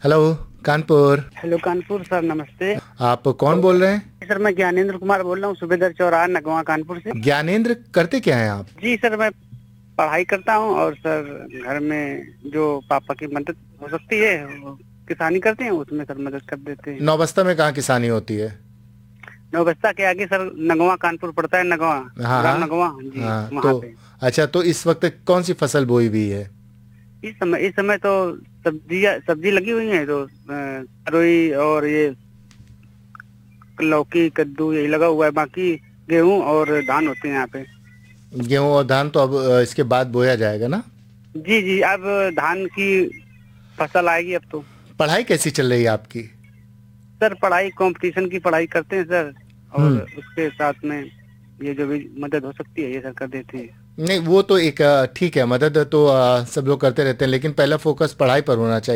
Hello Kanpur. Hello Kanpur sir, नमस्ते। आप कौन बोल रहे हैं? सर मैं ज्ञानेंद्र कुमार बोल रहा हूँ, सूबेदार चौराहा, नगवा, कानपुर से। ज्ञानेंद्र, करते क्या हैं आप? जी सर, मैं पढ़ाई करता हूँ और सर घर में जो पापा की मदद हो सकती है वो किसानी करते हैं, उसमें सर मदद कर देते हैं। नौबस्ता में कहाँ किसानी होती है? नौबस्ता के आगे सर नगवा कानपुर पड़ता है, नगवा, हाँ ग्राम हाँ नगवा जी, हाँ। वहाँ तो पे। अच्छा, तो इस वक्त कौन सी फसल बोई हुई है? इस समय तो सब्जी लगी हुई है, तो तरोई और ये लौकी कद्दू यही लगा हुआ है, बाकी गेहूं और धान होते हैं यहाँ पे। गेहूं और धान तो अब इसके बाद बोया जाएगा ना? जी जी, अब धान की फसल आएगी अब तो। पढ़ाई कैसी चल रही है आपकी? सर पढ़ाई, कंपटीशन की पढ़ाई करते हैं सर, और हम्म। उसके साथ में ये जो भी मदद हो सकती है ये सर कर देते हैं। नहीं, वो तो एक ठीक है, मदद तो सब लोग करते रहते हैं, लेकिन पहला फोकस पढ़ाई पर होना चाहिए।